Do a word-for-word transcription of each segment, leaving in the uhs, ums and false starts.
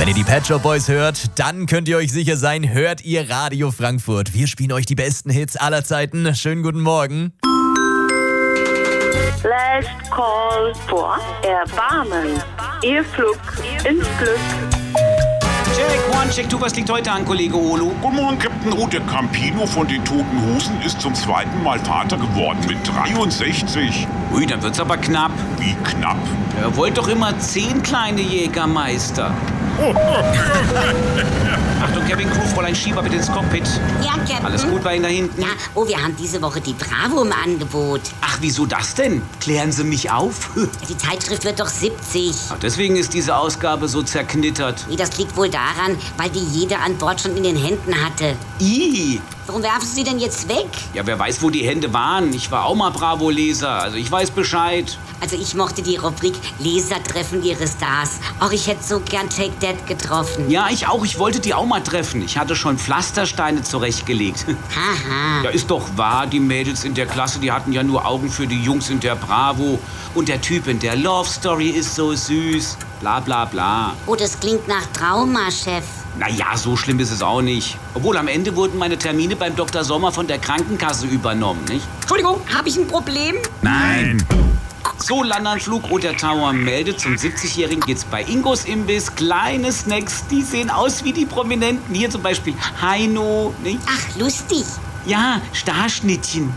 ihr die Pet Shop Boys hört, dann könnt ihr euch sicher sein, hört ihr Radio Frankfurt. Wir spielen euch die besten Hits aller Zeiten. Schönen guten Morgen. Last Call for Erbarmen. Ihr Flug ins Glück. Check, one, check, two, was liegt heute an, Kollege Olo? Guten Morgen, Captain O. Der Campino von den Toten Hosen ist zum zweiten Mal Vater geworden mit dreiundsechzig. Ui, dann wird's aber knapp. Wie knapp? Er wollte doch immer zehn kleine Jägermeister. Achtung, Kevin Crew, Fräulein Schieber bitte ins Cockpit. Ja, Captain. Alles gut bei Ihnen da hinten? Ja, oh, wir haben diese Woche die Bravo im Angebot. Ach, wieso das denn? Klären Sie mich auf. Die Zeitschrift wird doch siebzig. Ach, deswegen ist diese Ausgabe so zerknittert. Nee, das liegt wohl daran, weil die jeder an Bord schon in den Händen hatte. Ih! Warum werfen Sie denn jetzt weg? Ja, wer weiß, wo die Hände waren. Ich war auch mal Bravo-Leser, also ich weiß Bescheid. Also ich mochte die Rubrik Leser treffen ihre Stars. Auch ich hätte so gern Take That getroffen. Ja, ich auch. Ich wollte die auch mal treffen. Ich hatte schon Pflastersteine zurechtgelegt. Haha. Ja, ist doch wahr, die Mädels in der Klasse, die hatten ja nur Augen für die Jungs in der Bravo. Und der Typ in der Love Story ist so süß. Bla bla bla. Oh, das klingt nach Trauma, Chef. Naja, so schlimm ist es auch nicht. Obwohl, am Ende wurden meine Termine beim Doktor Sommer von der Krankenkasse übernommen, nicht? Entschuldigung, habe ich ein Problem? Nein. So, Landanflug oder Tower meldet, zum siebzigjährigen geht's bei Ingos Imbiss. Kleine Snacks, die sehen aus wie die Prominenten. Hier zum Beispiel Heino, nicht? Ach, lustig. Ja, Starschnittchen.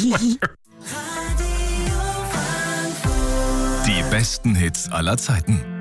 Die besten Hits aller Zeiten.